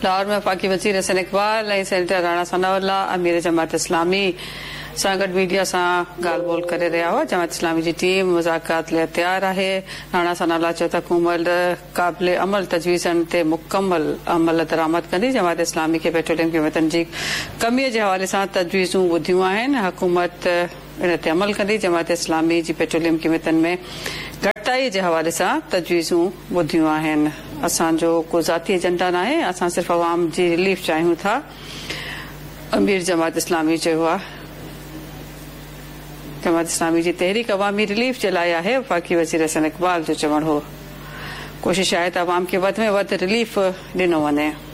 लाहौर में वफ़ाक़ी वज़ीर हसन इक़बाल ऐं सेनेटर राणा सनाउल्लाह अमीर जमात इस्लामी सां गॾु मीडिया सां ॻाल्हि ॿोल करे रहिया हुआ। जमात इस्लामी जी टीम मुज़ाकरात लाइ तयारु आहे। राणा सनाउल्लाह चयो त हुकूमत क़ाबिल अमल तजवीज़नि ते मुकमल अमल दरामद कंदी। जमात इस्लामी खे पेट्रोलियम क़ीमतनि जी कमीअ जे हवाले सां तजवीज़ूं ॿुधियूं आहिनि। हुकूमत इन ते अमल कंदी। जमात इस्लामी जी पेट्रोलियम क़ीमतनि में घटिताई जे हवाले सां तजवीज़ूं ॿुधियूं आहिनि। असांजो को ज़ाती एजेंडा न आहे, असां सिर्फ़ अवाम जी रिलीफ चाहियूं था, अमीर जमात इस्लामी चयो आहे। जमात इस्लामी जी तहरीक अवामी रिलीफ जे लाइ आहे। वफ़ाक़ी वज़ीर हसन इक़बाल जो चवणु हो कोशिश आहे त अवाम खे वधि में वधि रिलीफ ॾिनो वञे।